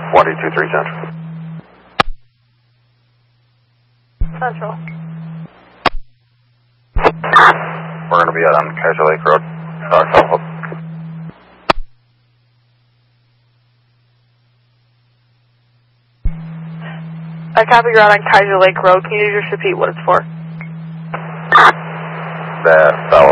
1223 Central. Central. We're going to be out on Kaiser Lake Road. South. I copy you're out on Kaiser Lake Road. Can you just repeat what it's for? The